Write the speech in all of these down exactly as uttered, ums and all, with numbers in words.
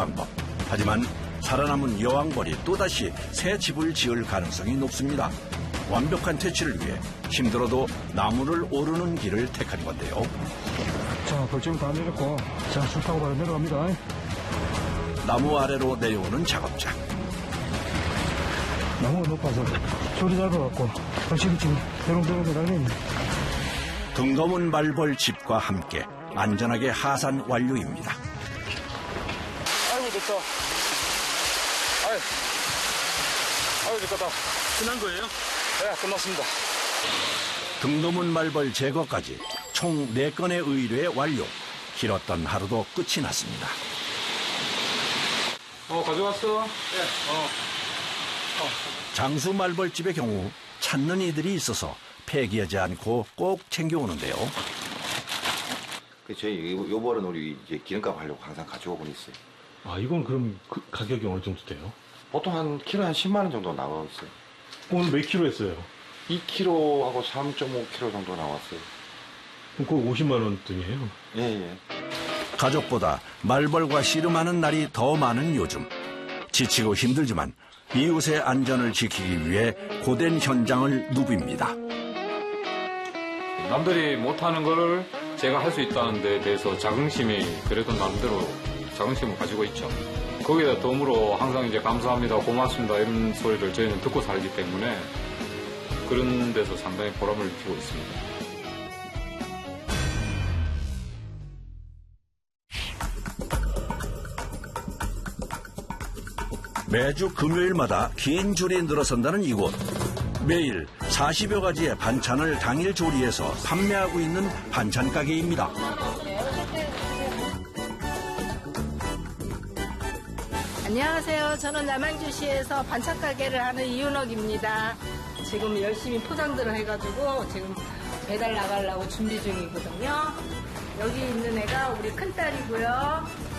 방법. 하지만 살아남은 여왕벌이 또다시 새 집을 지을 가능성이 높습니다. 완벽한 퇴치를 위해 힘들어도 나무를 오르는 길을 택한 건데요. 자, 벌점 다 내렸고, 자, 술 타고 바로 내려갑니다. 나무 아래로 내려오는 작업자. 나무가 높아서 소리 잡아갖고 벌침이 지금 대롱대롱 날리네. 등검은 말벌 집과 함께 안전하게 하산 완료입니다. 아이고 됐다. 아유, 아유 됐다. 끝난 거예요? 네, 끝났습니다. 등검은 말벌 제거까지 총 네 건의 의뢰 완료. 길었던 하루도 끝이 났습니다. 어, 가져왔어? 네. 어. 어. 장수 말벌집의 경우 찾는 이들이 있어서 폐기하지 않고 꼭 챙겨오는데요. 그 저희 요 벌은 우리 이제 기름값 하려고 항상 가져오고 있어요. 아, 이건 그럼 그 가격이 어느 정도 돼요? 보통 한 키로에 한 십만 원 정도 나와 있어요. 오늘 몇 킬로 했어요? 이 킬로하고 삼 점 오 킬로 정도 나왔어요. 그럼 그거 오십만 원 등이에요? 예, 예. 가족보다 말벌과 씨름하는 날이 더 많은 요즘. 지치고 힘들지만 이웃의 안전을 지키기 위해 고된 현장을 누빕니다. 남들이 못하는 거를 제가 할 수 있다는 데 대해서 자긍심이 그래도 나름대로 자긍심을 가지고 있죠. 거기다 덤으로 항상 이제 감사합니다, 고맙습니다 이런 소리를 저희는 듣고 살기 때문에 그런 데서 상당히 보람을 느끼고 있습니다. 매주 금요일마다 긴 줄이 늘어선다는 이곳. 매일 사십여 가지의 반찬을 당일 조리해서 판매하고 있는 반찬 가게입니다. 안녕하세요. 저는 남양주시에서 반찬 가게를 하는 이윤옥입니다. 지금 열심히 포장들을 해가지고 지금 배달 나가려고 준비 중이거든요. 여기 있는 애가 우리 큰딸이고요.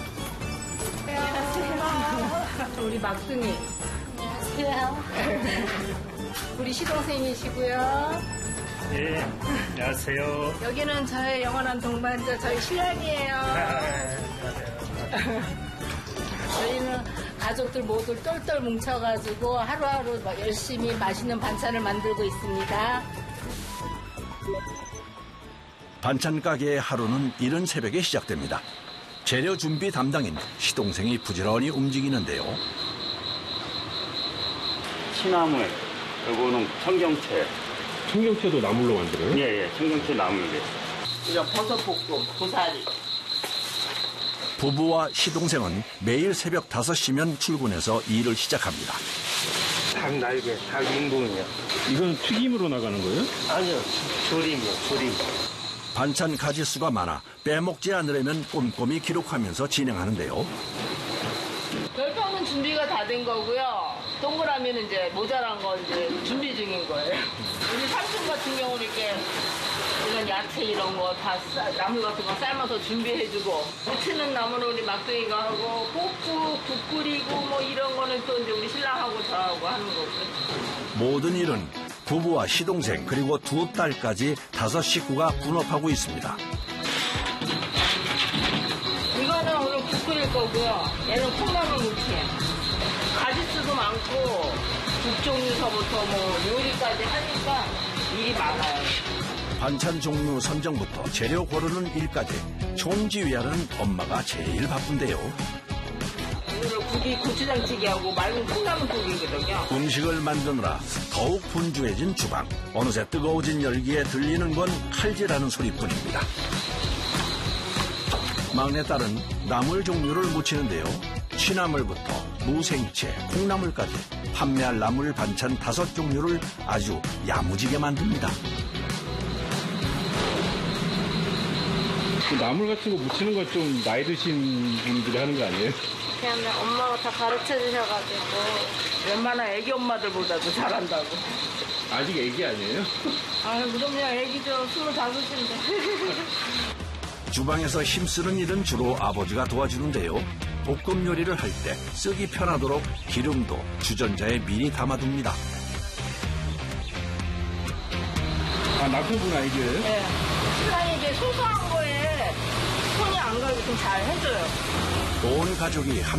안녕하세요. 우리 막둥이. 안녕하세요. 우리 시동생이시고요. 예, 안녕하세요. 여기는 저의 영원한 동반자, 저희 신랑이에요. 저희는 가족들 모두 똘똘 뭉쳐가지고 하루하루 열심히 맛있는 반찬을 만들고 있습니다. 반찬 가게의 하루는 이른 새벽에 시작됩니다. 재료 준비 담당인 시동생이 부지런히 움직이는데요. 취나물, 요거는 청경채. 청경채도 나물로 만들어요? 예, 예, 청경채 나물이에요. 이런 버섯볶음, 고사리. 부부와 시동생은 매일 새벽 다섯 시면 출근해서 일을 시작합니다. 닭 날개, 닭 인분이요. 이건 튀김으로 나가는 거예요? 아니요, 조림이요, 조림. 반찬 가짓수가 많아 빼먹지 않으려면 꼼꼼히 기록하면서 진행하는데요. 별표는 준비가 다 된 거고요. 동그라미는 이제 모자란 거 이제 준비 중인 거예요. 우리 삼촌 같은 경우는 이렇게 이런 야채 이런 거 다 나물 같은 거 삶아서 준비해주고, 무치는 나무는 우리 막둥이가 하고, 볶고 국 끓이고 뭐 이런 거는 또 이제 우리 신랑하고 저하고 하는 거고요. 모든 일은 부부와 시동생 그리고 두 딸까지 다섯 식구가 분업하고 있습니다. 이거는 오늘 국 끓일 거고요. 얘는 콩나물 무침. 가짓수도 많고 국 종류서부터 뭐 요리까지 하니까 일이 많아요. 반찬 종류 선정부터 재료 고르는 일까지 총지휘하는 엄마가 제일 바쁜데요. 오늘 국이 고추장찌개하고 맑은 콩나물국이거든요. 음식을 만드느라 더욱 분주해진 주방. 어느새 뜨거워진 열기에 들리는 건 칼질하는 소리뿐입니다. 막내딸은 나물 종류를 무치는데요. 취나물부터 무생채, 콩나물까지 판매할 나물 반찬 다섯 종류를 아주 야무지게 만듭니다. 그 나물 같은 거 무치는 건 좀 나이 드신 분들이 하는 거 아니에요? 그냥 엄마가 다 가르쳐 주셔가지고 웬만한 애기 엄마들보다도 잘한다고. 아직 애기 아니에요? 아, 그럼요. 애기죠. 스물다섯인데. 주방에서 힘쓰는 일은 주로 아버지가 도와주는데요. 볶음 요리를 할 때 쓰기 편하도록 기름도 주전자에 미리 담아둡니다. 아, 남편분 아이디어예요? 네. 신랑이 이게 소소한 거에 손이 안 가게끔 잘 해줘요. 온 가족이 함께